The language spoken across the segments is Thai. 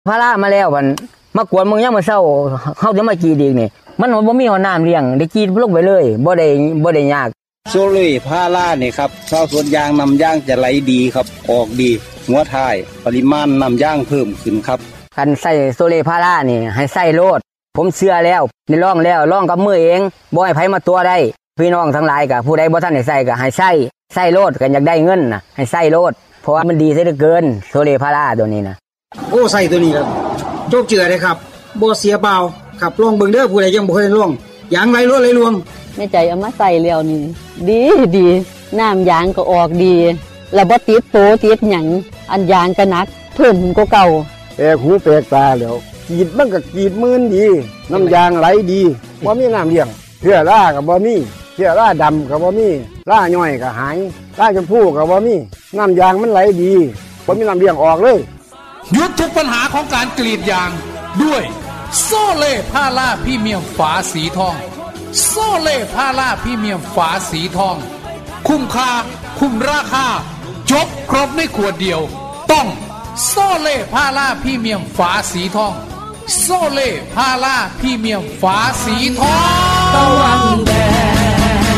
พารามาแล้วมันมากวนมึงยังมาเศร้าเฮาจะมากรีดอีกนี่มันบ่มีน้ำเลี้ยงได้กรีดลงไปเลยบ่ได้ยากโซเล่พารานี่ครับชาวสวนยางนำยางจะไหลดีครับออกดีหัวท้ายปริมาณนำยางเพิ่มขึ้นครับคันใส่โซเล่พารานี่ให้ใส่โลดผมเชื่อแล้วได้ลองกับมือเองบ่ให้ไผมาตัวได้พี่น้องทั้งหลายก็ผู้ใดบ่ทันได้ใส่ก็ให้ใส่โลดกันอยากได้เงินน่ะให้ใส่โลดเพราะว่ามันดีซะเหลือเกินโซเล่พาราตัวนี้นะโอ้ใส่ตัวนี้ครับโจกเจือเลยครับบ่เสียเปล่าครับลองเบิ่งเด้อผู้ใดยังบ่เคยลองยางไหลรวดไหลรวงแม่ใจเอามาใส่แล้วนี่ดีน้ำยางก็ออกดีแล้วบ่ติดโตติดหยังอันยางก็หนักเพิ่มกว่าเก่าหูแปลกตาแล้วกรีดมันก็กรีดมื่นดีน้ำยางไหลดีบ่มีน้ำเลี้ยงเชื้อราก็บ่มีเชื้อราดำก็บ่มีราย่อยก็หายราชมพูก็บ่มีน้ำยางมันไหลดีบ่มีน้ำเลี้ยงออกเลยหยุดทุกปัญหาของการกรีดยางด้วยโซเล่พาราพรีเมียมฝาสีทองโซเล่พาราพรีเมียมฝาสีทองคุ้มค่าคุ้มราคาจบครบในขวดเดียวต้องโซเล่พาราพรีเมียมฝาสีทองโซเล่พาราพรีเมียมฝาสีทองตะวันแดง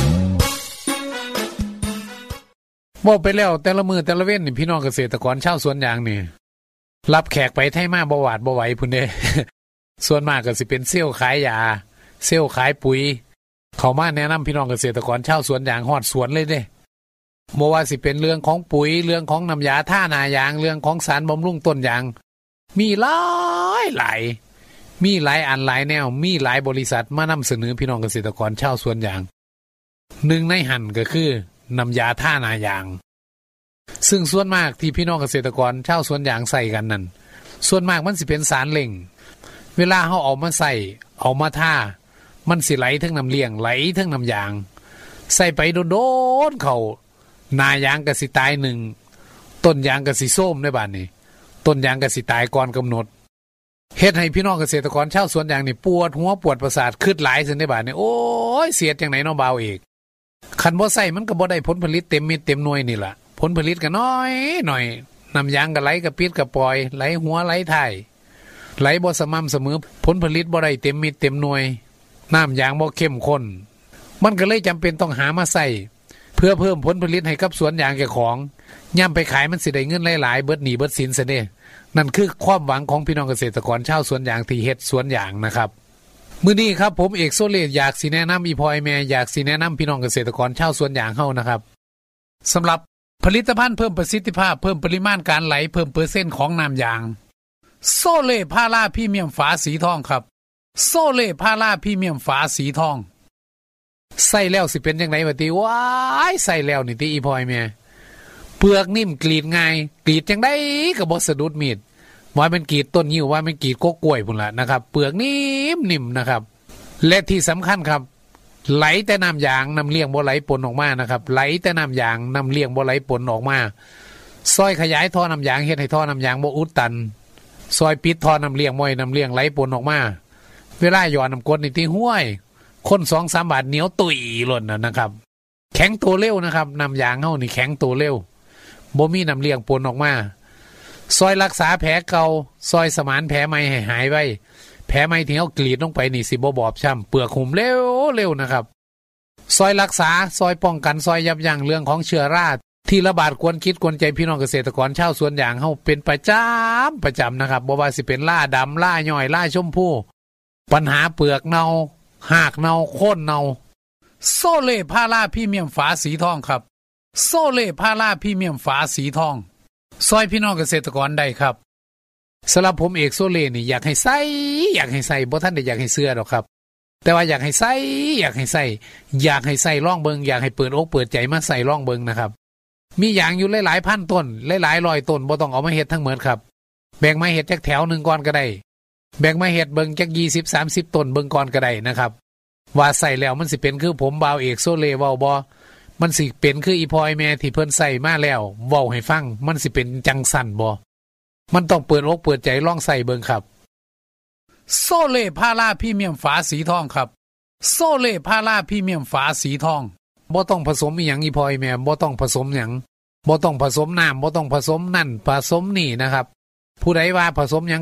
บอกไปแล้วแต่ละมือแต่ละเว้นนี่พี่น้องเกษตรกรชาวสวนยางนี่รับแขกไปไทยมาบ่หวาดบ่ไหวพุ่นเด้ ส่วนมากก็สิเป็นเซลล์ขายยาเซลล์ขายปุ๋ยเขามาแนะนำพี่น้องเกษตรกรชาวสวนยางฮอดสวนเลยเด้บ่ว่าสิเป็นเรื่องของปุ๋ยเรื่องของน้ำยาท่าหน้ายางเรื่องของสารบำรุงต้นยางมีหลายมีหลายอันหลายแนวมีหลายบริษัทมานำเสนอพี่น้องเกษตรกรชาวสวนยางหนึ่งในหันก็คือน้ำยาท่าหน้ายางซึ่งส่วนมากที่พี่น้องเกษตรกรชาวสวนยางใส่กันนั่นส่วนมากมันสิเป็นสารเล่งเวลาเฮาเอามาใส่เอามาท่ามันสิไหลทั้งน้ำเลี้ยงไหลทั้งน้ำยางใส่ไปโดนๆเขาหน้ายางก็สิตายหนึ่งต้นยางก็สิส้มในบ้านนี้ต้นยางก็สิตายก่อนกำหนดเฮ็ดให้พี่น้องเกษตรกรชาวสวนยางนี่ปวดหัวปวดประสาทคิดหลายซิในบ้านนี้โอ้ยเสียจังไหนเนาะบ่าวเอกคันบ่ใส่มันก็บ่ได้ผลผลิตเต็มเม็ดเต็มหน่วยนี่ล่ะผลผลิตก็น้อยน้ำยางก็ไหลกระปิดกระปล่อยไหลหัวไหลท้ายไหลบ่สม่ำเสมอผลผลิตบ่ได้เต็มเม็ดเต็มหน่วยน้ำยางบ่เข้มข้นมันก็เลยจำเป็นต้องหามาใส่เพื่อเพิ่มผลผลิตให้กับสวนยางแก่ของย่ำไปขายมันสิได้เงินหลายๆเบิดหนี้เบิดสินซะเด้นั่นคือความหวังของพี่น้องเกษตรกรชาวสวนยางที่เฮ็ดสวนยางนะครับมื้อนี้ครับผมเอกโซเลอยากสิแนะนำอีพอยแม่อยากสิแนะนำพี่น้องเกษตรกรชาวสวนยางเฮานะครับสำหรับผลิตภัณฑ์เพิ่มประสิทธิภาพเพิ่มปริมาณการไหลเพิ่มเปอร์เซ็นต์ของน้ำยางโซเล่พาราพรีเมียมฝาสีทองครับโซเล่พาราพรีเมียมฝาสีทองใส่แล้วสิเป็นจังได๋ว่าติว้ายใส่แล้วนี่ติอีพอยแม่เปลือกนิ่มกรีดง่ายกรีดจังได๋ก็บ่สะดุดมีดว่ามันกรีดต้นยิ้วว่ามันกรีดกกล้วยพุ่นล่ะนะครับเปลือกนิ่มนะครับและที่สำคัญครับไหลแต่น้ำยางน้ำเลี้ยงบ่ไหลปนออกมานะครับไหลแต่น้ำยางน้ำเลี้ยงบ่ไหลปนออกมาซอยขยายท่อน้ำยางเฮ็ดให้ท่อน้ำยางบ่อุดตันซอยปิดท่อน้ำเลี้ยงบ่ให้น้ำเลี้ยงไหลปนออกมาเวลาหยอดน้ำกรดนี่ที่ห้วยคน 2-3 บาทเหนียวตุยหล่นนะครับแข็งตัวเร็วนะครับน้ำยางเฮานี่แข็งตัวเร็วบ่มีน้ำเลี้ยงปนออกมาซอยรักษาแผลเก่าซอยสมานแผลใหม่ให้หายไว้แผลใหม่ที่เฮากรีดลงไปนี่สิบ่บอบช้ำเปลือกหุ่มเร็วนะครับซอยรักษาซอยป้องกันซอยยับยั้งเรื่องของเชื้อราที่ระบาดกวนคิดกวนใจพี่น้องเกษตรกรชาวสวนยางเฮาเป็นประจำนะครับบ่ว่าสิเป็นล่าดำล่าย่อยล่าชมพูปัญหาเปลือกเน่าหากเน่าโค่นเน่าโซเล่พาราพรีเมียมฝาสีทองครับโซเล่พาราพรีเมียมฝาสีทองซอยพี่น้องเกษตรกรได้ครับสำหรับผมเอกโซเล่นี่อยากให้ใส่บ่ทันได้อยากให้เสื้อหรอกครับแต่ว่าอยากให้ใส่ลองเบิงอยากให้เปิดอกเปิดใจมาใส่ลองเบิงนะครับมีอย่างอยู่หลายๆพันต้นหลายๆร้อยต้นบ่ต้องเอามาเฮ็ดทั้งหมดครับแบ่งมาเฮ็ดจักแถวนึงก่อนก็ได้แบ่งมาเฮ็ดเบิงจัก20-30ต้นเบิงก่อนก็ได้นะครับว่าใส่แล้วมันสิเป็นคือผมบ่าวเอกโซเล่เว้าบ่มันสิเป็นคืออีพอยแม่ที่เพิ่นใส่มาแล้วเว้าให้ฟังมันสิเป็นจังสั่นบ่มันต้องเปิดอกเปิดใจลองใส่เบิงครับโซเล่พาราพรีเมียมฝาสีทองครับโซเล่พาราพรีเมียมฝาสีทองบ่ต้องผสมอีหยังอีพอยแม่บ่ต้องผสมหยังบ่ต้องผสมน้ำบ่ต้องผสมนั่นผสมนี่นะครับผู้ใดว่าผสมหยัง